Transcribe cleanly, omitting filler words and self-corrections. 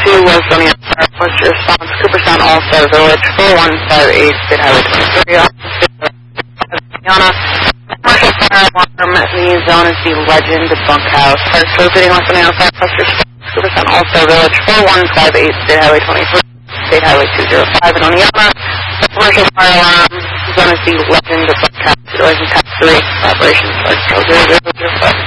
2 was on the outside. What's your response? Cooperstown All-Star Village, 4158, State Highway 23. Yana. Commercial fire alarm. The zone is the Legend Bunkhouse. Fire exploding off on the outside. What's your response? Cooperstown All-Star Village, 4158, State Highway 23. State Highway 205 in Oneonta. Commercial fire alarm. Zone is the Legend Bunkhouse. Utilizing Type 3. Operations. Fire 00005.